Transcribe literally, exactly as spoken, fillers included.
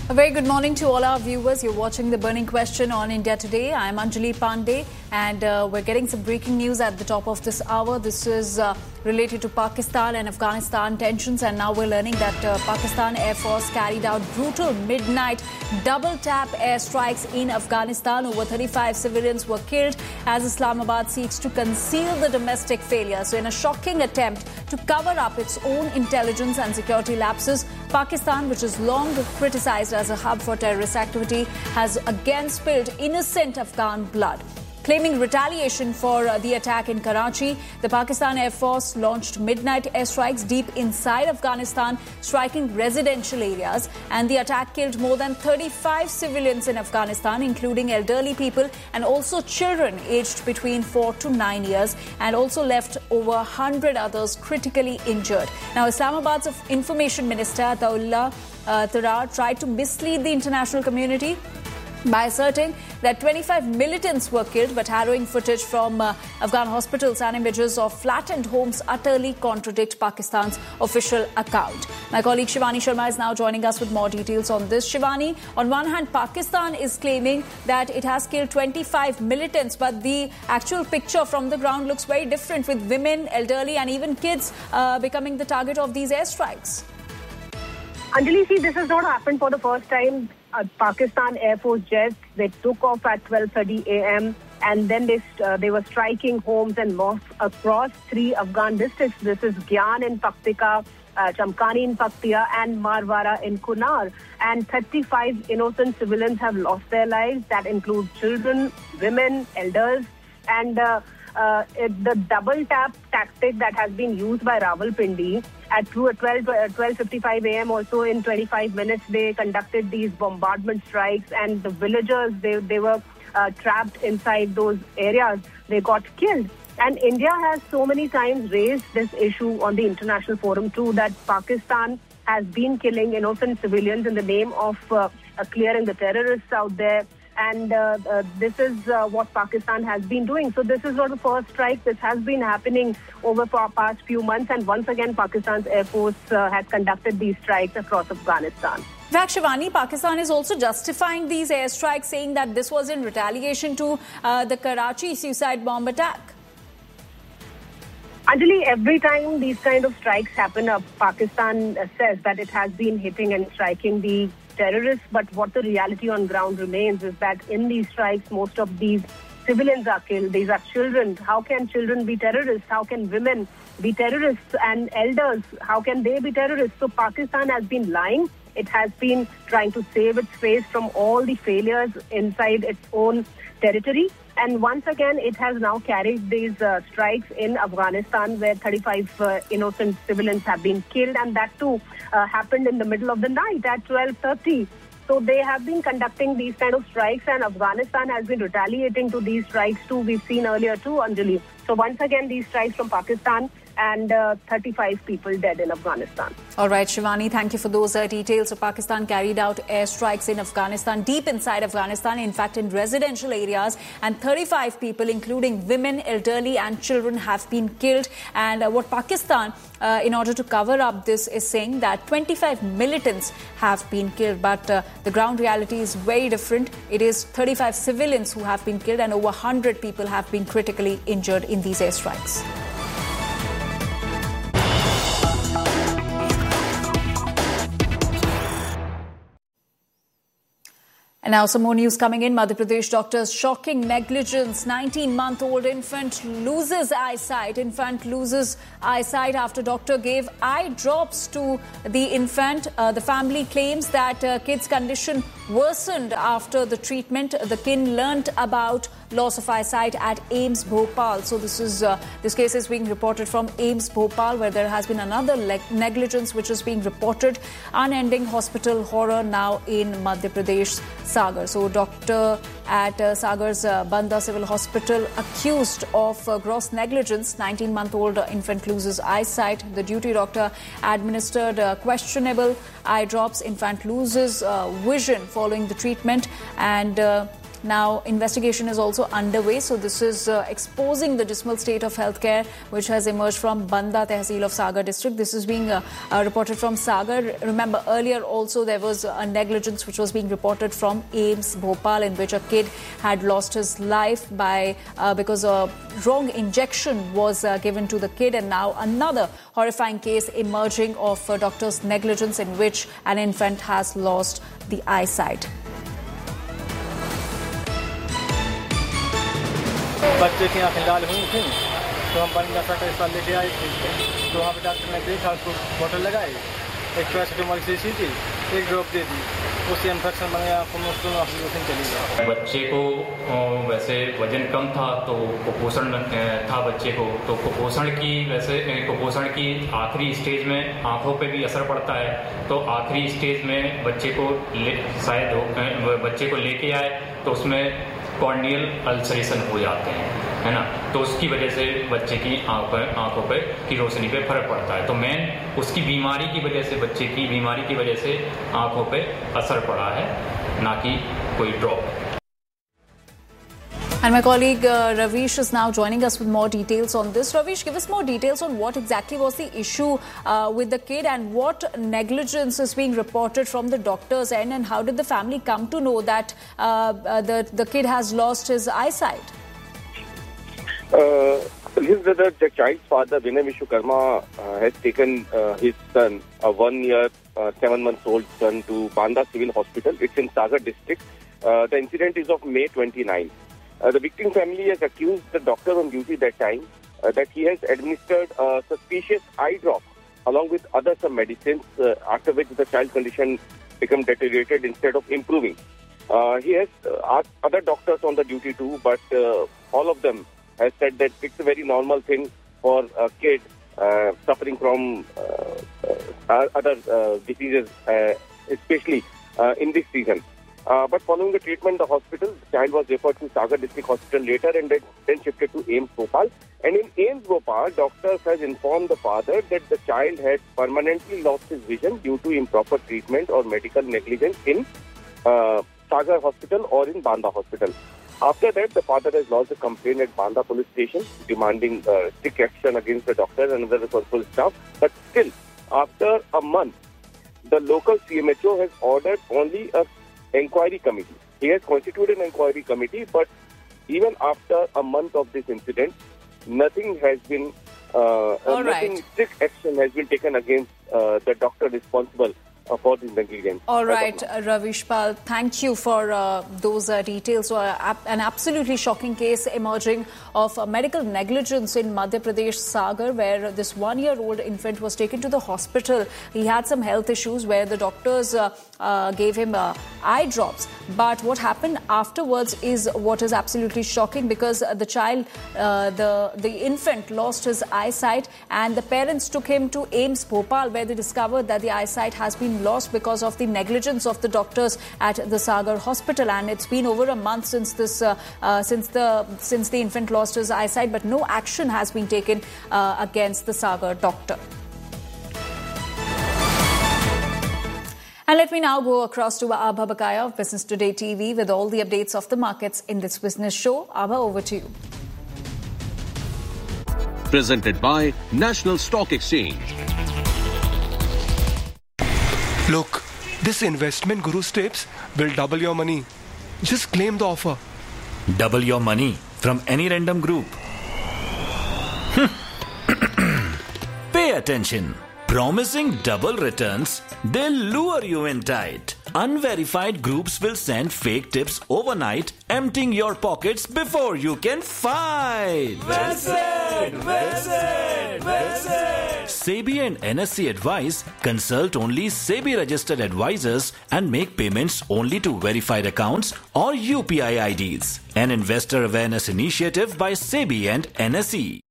A very good morning to all our viewers. You're watching The Burning Question on India Today. I'm Anjali Pandey, and uh, we're getting some breaking news at the top of this hour. This is uh, related to Pakistan and Afghanistan tensions, and now we're learning that uh, Pakistan Air Force carried out brutal midnight double-tap airstrikes in Afghanistan. Over thirty-five civilians were killed as Islamabad seeks to conceal the domestic failure. So in a shocking attempt to cover up its own intelligence and security lapses, Pakistan, which is long criticized as a hub for terrorist activity, has again spilled innocent Afghan blood. Claiming retaliation for uh, the attack in Karachi, the Pakistan Air Force launched midnight airstrikes deep inside Afghanistan, striking residential areas. And the attack killed more than thirty-five civilians in Afghanistan, including elderly people and also children aged between four to nine years, and also left over one hundred others critically injured. Now, Islamabad's Information Minister Ataullah uh, Tarar tried to mislead the international community by asserting that twenty-five militants were killed, but harrowing footage from uh, Afghan hospitals and images of flattened homes utterly contradict Pakistan's official account. My colleague Shivani Sharma is now joining us with more details on this. Shivani, on one hand, Pakistan is claiming that it has killed twenty-five militants, but the actual picture from the ground looks very different, with women, elderly and even kids uh, becoming the target of these airstrikes. Anjali, see, this has not happened for the first time. Uh, Pakistan Air Force jets, they took off at twelve thirty a.m. and then they uh, they were striking homes and mosques across three Afghan districts. This is Gyan in Paktika, uh, Chamkani in Paktia and Marwara in Kunar. And thirty-five innocent civilians have lost their lives. That includes children, women, elders, and uh, Uh, it, the double tap tactic that has been used by Rawalpindi at twelve fifty-five a.m. also in twenty-five minutes they conducted these bombardment strikes, and the villagers, they, they were uh, trapped inside those areas. They got killed. And India has so many times raised this issue on the international forum too, that Pakistan has been killing innocent civilians in the name of uh, uh, clearing the terrorists out there. And uh, uh, this is uh, what Pakistan has been doing. So this is not the first strike. This has been happening over the past few months. And once again, Pakistan's Air Force uh, has conducted these strikes across Afghanistan. In fact, Shivani, Pakistan is also justifying these airstrikes, saying that this was in retaliation to uh, the Karachi suicide bomb attack. Anjali, every time these kind of strikes happen, uh, Pakistan uh, says that it has been hitting and striking the terrorists, but what the reality on ground remains is that in these strikes, most of these civilians are killed. These are children. How can children be terrorists? How can women be terrorists? And elders, how can they be terrorists? So Pakistan has been lying. It has been trying to save its face from all the failures inside its own territory. And once again, it has now carried these uh, strikes in Afghanistan, where thirty-five uh, innocent civilians have been killed, and that too uh, happened in the middle of the night at twelve thirty. So they have been conducting these kind of strikes, and Afghanistan has been retaliating to these strikes too. We've seen earlier too, Anjali. So once again, these strikes from Pakistan, and uh, thirty-five people dead in Afghanistan. All right, Shivani, thank you for those uh, details. So Pakistan carried out airstrikes in Afghanistan, deep inside Afghanistan, in fact, in residential areas, and thirty-five people, including women, elderly and children, have been killed. And uh, what Pakistan, uh, in order to cover up this, is saying that twenty-five militants have been killed. But uh, the ground reality is very different. It is thirty-five civilians who have been killed, and over one hundred people have been critically injured in these airstrikes. And now some more news coming in. Madhya Pradesh doctors, shocking negligence. nineteen-month-old infant loses eyesight. Infant loses eyesight after doctor gave eye drops to the infant. Uh, the family claims that uh, kid's condition worsened after the treatment. The kin learnt about loss of eyesight at AIIMS Bhopal. So this is uh, this case is being reported from AIIMS Bhopal, where there has been another negligence which is being reported. Unending hospital horror now in Madhya Pradesh, Sagar. So doctor at uh, Sagar's uh, Banda Civil Hospital accused of uh, gross negligence. nineteen-month-old infant loses eyesight. The duty doctor administered uh, questionable eye drops. Infant loses uh, vision following the treatment, and uh, now investigation is also underway. So this is uh, exposing the dismal state of healthcare which has emerged from Banda Tehsil of Sagar district. This is being uh, uh, reported from Sagar. Remember, earlier also there was a negligence which was being reported from AIIMS Bhopal, in which a kid had lost his life by uh, because a wrong injection was uh, given to the kid, and now another horrifying case emerging of uh, doctors' negligence in which an infant has lost the eyesight. बच्चे की आंखें लाल हुई थी तो हम बंदा सा अस्पताल लेके आए थे, तो वहाँ पे डॉक्टर ने देखा, उसको बोतल लगाई, एक पैरासिटामोल की शीशी थी, एक ड्रॉप दे दी, उससे इन्फेक्शन बन गया, आंखों में उसको ऑक्सीजन चली गई। बच्चे को वैसे वजन कम था तो कुपोषण था बच्चे को, तो कुपोषण की वैसे कुपोषण की आखिरी स्टेज में आंखों पे भी असर पड़ता है, तो आखिरी स्टेज में बच्चे को शायद बच्चे को लेके आए तो उसमें कॉर्नियल अल्सरेशन हो जाते हैं, है ना, तो उसकी वजह से बच्चे की आंखों आंखों पे की रोशनी पे फर्क पड़ता है। तो मेन उसकी बीमारी की वजह से बच्चे की बीमारी की वजह से आंखों पे असर पड़ा है, ना कि कोई drop. And my colleague uh, Ravish is now joining us with more details on this. Ravish, give us more details on what exactly was the issue uh, with the kid and what negligence is being reported from the doctor's end, and how did the family come to know that uh, uh, the, the kid has lost his eyesight? Uh, his brother, the child's father, Vinay Vishwakarma, uh, has taken uh, his son, a one-year, uh, seven-month-old son, to Banda Civil Hospital. It's in Sagar district. Uh, the incident is of May twenty-ninth. Uh, the victim family has accused the doctor on duty that time uh, that he has administered a suspicious eye drop along with other some medicines, uh, after which the child's condition became deteriorated instead of improving. Uh, he has uh, asked other doctors on the duty too, but uh, all of them has said that it's a very normal thing for a kid uh, suffering from uh, uh, other uh, diseases, uh, especially uh, in this season. Uh, but following the treatment, the hospital, the child was referred to Sagar District Hospital later and then, then shifted to AIIMS Bhopal. And in AIIMS Bhopal, doctors has informed the father that the child had permanently lost his vision due to improper treatment or medical negligence in uh, Sagar Hospital or in Banda Hospital. After that, the father has lodged a complaint at Banda Police Station demanding uh, strict action against the doctor and other responsible staff. But still, after a month, the local C M H O has ordered only a inquiry committee. He has constituted an inquiry committee, but even after a month of this incident, nothing has been, uh, uh, nothing right. strict action has been taken against uh, the doctor responsible uh, for this negligence. All right, uh, Ravish Pal, thank you for uh, those uh, details. So, uh, an absolutely shocking case emerging of uh, medical negligence in Madhya Pradesh, Sagar, where this one-year-old infant was taken to the hospital. He had some health issues where the doctors uh, uh, gave him uh, eye drops. But what happened afterwards is what is absolutely shocking, because uh, the child, uh, the, the infant lost his eyesight, and the parents took him to AIIMS Bhopal, where they discovered that the eyesight has been lost because of the negligence of the doctors at the Sagar hospital. And it's been over a month since this, uh, uh, since the since the infant lost his eyesight, but no action has been taken uh, against the Sagar doctor. And let me now go across to Abha Bakaya of Business Today T V with all the updates of the markets in this business show. Abha, over to you. Presented by National Stock Exchange. Look, this investment Guru's tips will double your money. Just claim the offer. Double your money from any random group. Pay attention. Promising double returns, they'll lure you in tight. Unverified groups will send fake tips overnight, emptying your pockets before you can fight. Visit! Visit! Visit! SEBI and N S E advise consult only SEBI registered advisors and make payments only to verified accounts or U P I I Ds. An investor awareness initiative by SEBI and N S E.